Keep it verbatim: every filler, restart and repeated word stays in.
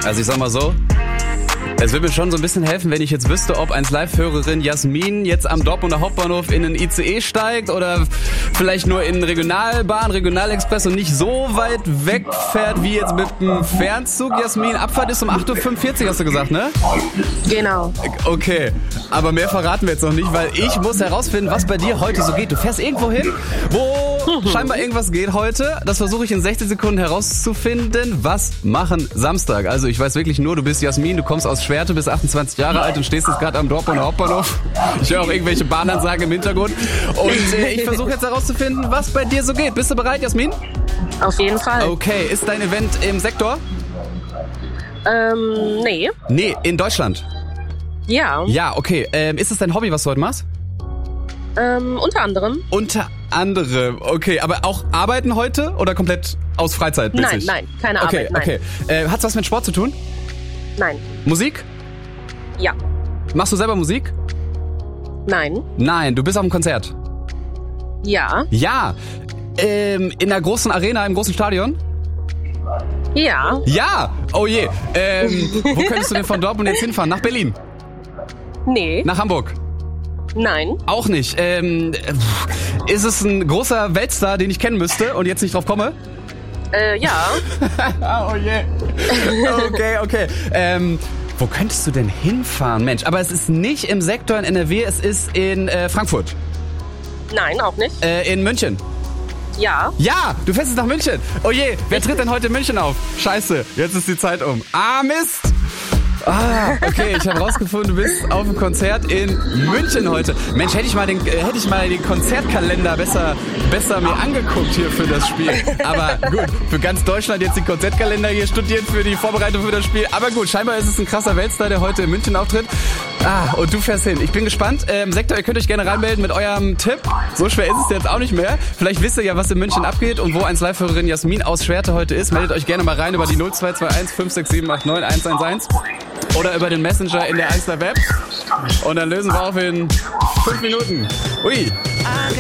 Also ich sag mal so, es würde mir schon so ein bisschen helfen, wenn ich jetzt wüsste, ob eins Live-Hörerin Jasmin jetzt am Dortmunder Hauptbahnhof in einen I C E steigt oder vielleicht nur in einen Regionalbahn, Regionalexpress und nicht so weit wegfährt wie jetzt mit dem Fernzug. Jasmin, Abfahrt ist um acht Uhr fünfundvierzig, hast du gesagt, ne? Genau. Okay, aber mehr verraten wir jetzt noch nicht, weil ich muss herausfinden, was bei dir heute so geht. Du fährst irgendwo hin, wo scheinbar irgendwas geht heute. Das versuche ich in sechzig Sekunden herauszufinden. Was machen Samstag? Also ich weiß wirklich nur, du bist Jasmin, du kommst aus Schwerte, bist achtundzwanzig Jahre alt und stehst jetzt gerade am Dortmunder Hauptbahnhof. Ich höre auch irgendwelche Bahnansagen im Hintergrund. Und äh, ich versuche jetzt herauszufinden, was bei dir so geht. Bist du bereit, Jasmin? Auf jeden Fall. Okay, ist dein Event im Sektor? Ähm, nee. Nee, in Deutschland? Ja. Ja, okay. Ähm, ist es dein Hobby, was du heute machst? Ähm, unter anderem. Unter anderem, okay. Aber auch arbeiten heute oder komplett aus Freizeit? Nein, nein, keine okay, Arbeit, nein. Okay, äh, hat's was mit Sport zu tun? Nein. Musik? Ja. Machst du selber Musik? Nein. Nein, du bist auf einem Konzert? Ja. Ja. Ähm, in einer großen Arena, im großen Stadion? Ja. Ja! Oh je. Ähm, wo könntest du denn von Dortmund jetzt hinfahren? Nach Berlin? Nee. Nach Hamburg? Nein. Auch nicht. Ähm, ist es ein großer Weltstar, den ich kennen müsste und jetzt nicht drauf komme? Äh, ja. Oh je. Okay, okay. Ähm, wo könntest du denn hinfahren? Mensch, aber es ist nicht im Sektor in N R W, es ist in äh, Frankfurt. Nein, auch nicht. Äh, in München. Ja. Ja, du fährst jetzt nach München. Oh je, wer tritt denn heute in München auf? Scheiße, jetzt ist die Zeit um. Ah, Mist. Ah, okay, ich habe rausgefunden, du bist auf dem Konzert in München heute. Mensch, hätte ich mal den, äh, hätte ich mal den Konzertkalender besser, besser mir angeguckt hier für das Spiel. Aber gut, für ganz Deutschland jetzt den Konzertkalender hier studiert für die Vorbereitung für das Spiel. Aber gut, scheinbar ist es ein krasser Weltstar, der heute in München auftritt. Ah, und du fährst hin. Ich bin gespannt. Ähm, Sektor, ihr könnt euch gerne reinmelden mit eurem Tipp. So schwer ist es jetzt auch nicht mehr. Vielleicht wisst ihr ja, was in München abgeht und wo eins Live-Hörerin Jasmin aus Schwerte heute ist. Meldet euch gerne mal rein über die null zwei zwei eins fünf sechs sieben acht neun eins eins eins oder über den Messenger in der Eisler Web. Und dann lösen wir auf in fünf Minuten. Ui.